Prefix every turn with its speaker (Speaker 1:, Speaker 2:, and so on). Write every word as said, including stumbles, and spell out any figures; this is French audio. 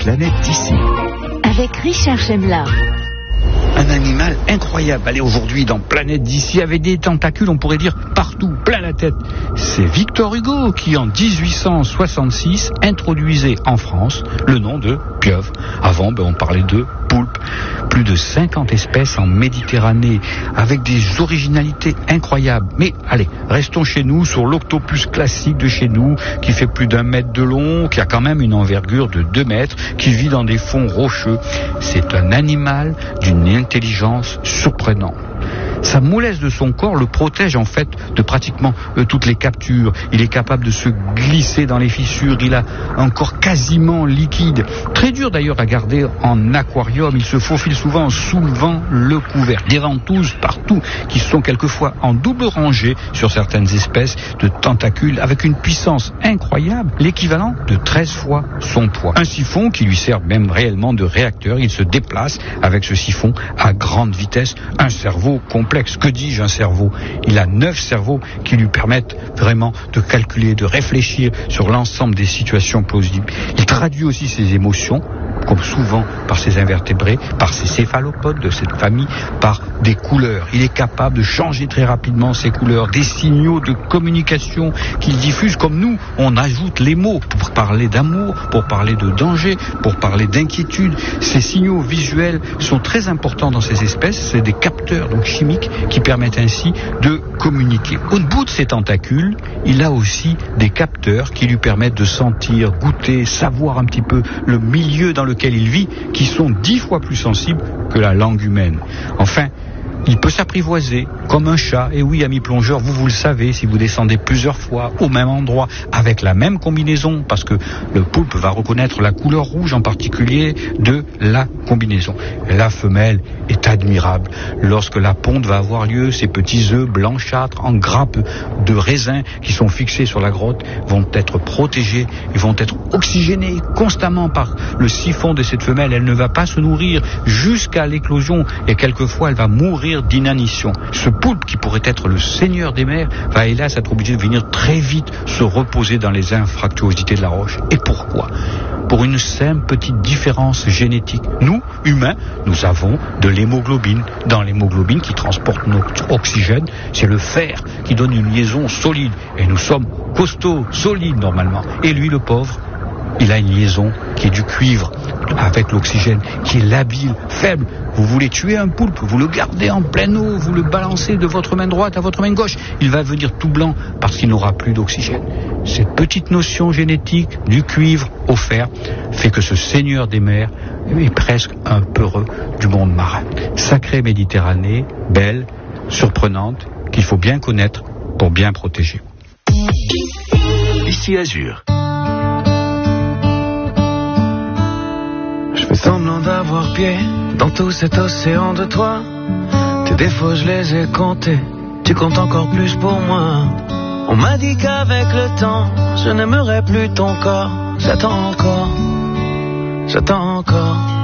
Speaker 1: Planète d'ici.
Speaker 2: Avec Richard Chemla.
Speaker 1: Un animal incroyable. Allez, aujourd'hui, dans Planète d'ici, avec des tentacules, on pourrait dire partout, plein la tête. C'est Victor Hugo qui, en dix-huit cent soixante-six, introduisait en France le nom de pieuvre. Avant, ben, on parlait de poulpe. Plus de cinquante espèces en Méditerranée, avec des originalités incroyables. Mais allez, restons chez nous, sur l'octopus classique de chez nous, qui fait plus d'un mètre de long, qui a quand même une envergure de deux mètres, qui vit dans des fonds rocheux. C'est un animal d'une intelligence surprenante. Sa mollesse de son corps le protège en fait de pratiquement euh, toutes les captures. Il est capable de se glisser dans les fissures. Il a un corps quasiment liquide. Très dur d'ailleurs à garder en aquarium. Il se faufile souvent en soulevant le couvercle. Des ventouses partout qui sont quelquefois en double rangée sur certaines espèces de tentacules avec une puissance incroyable, l'équivalent de treize fois son poids. Un siphon qui lui sert même réellement de réacteur. Il se déplace avec ce siphon à grande vitesse. Un cerveau complexe. Que dis-je, un cerveau? Il a neuf cerveaux qui lui permettent vraiment de calculer, de réfléchir sur l'ensemble des situations plausibles. Il traduit aussi ses émotions, comme souvent par ses invertébrés, par ses céphalopodes de cette famille, par des couleurs. Il est capable de changer très rapidement ces couleurs, des signaux de communication qu'il diffuse comme nous. On ajoute les mots pour parler d'amour, pour parler de danger, pour parler d'inquiétude. Ces signaux visuels sont très importants dans ces espèces. C'est des capteurs donc chimiques qui permettent ainsi de communiquer. Au bout de ses tentacules, il a aussi des capteurs qui lui permettent de sentir, goûter, savoir un petit peu le milieu dans lequel il vit, qui sont dix fois plus sensibles que la langue humaine. Enfin, il peut s'apprivoiser comme un chat. Et oui, amis plongeurs, vous, vous le savez, si vous descendez plusieurs fois au même endroit, avec la même combinaison, parce que le poulpe va reconnaître la couleur rouge en particulier de la combinaison. La femelle est admirable. Lorsque la ponte va avoir lieu, ces petits œufs blanchâtres en grappes de raisin qui sont fixés sur la grotte vont être protégés et vont être oxygénés constamment par le siphon de cette femelle. Elle ne va pas se nourrir jusqu'à l'éclosion et quelquefois elle va mourir d'inanition. Ce poulpe, qui pourrait être le seigneur des mers, va hélas être obligé de venir très vite se reposer dans les infractuosités de la roche. Et pourquoi? Pour une simple petite différence génétique. Nous, humains, nous avons de l'hémoglobine. Dans l'hémoglobine qui transporte notre oxygène, c'est le fer qui donne une liaison solide. Et nous sommes costauds, solides normalement. Et lui, le pauvre, il a une liaison qui est du cuivre avec l'oxygène, qui est labile, faible. Vous voulez tuer un poulpe, vous le gardez en pleine eau, vous le balancez de votre main droite à votre main gauche. Il va venir tout blanc parce qu'il n'aura plus d'oxygène. Cette petite notion génétique du cuivre au fer fait que ce seigneur des mers est presque un peureux du monde marin. Sacrée Méditerranée, belle, surprenante, qu'il faut bien connaître pour bien protéger.
Speaker 3: Ici Azur.
Speaker 4: Je fais semblant d'avoir pied dans tout cet océan de toi. Tes défauts je les ai comptés, tu comptes encore plus pour moi. On m'a dit qu'avec le temps je n'aimerais plus ton corps. J'attends encore, j'attends encore.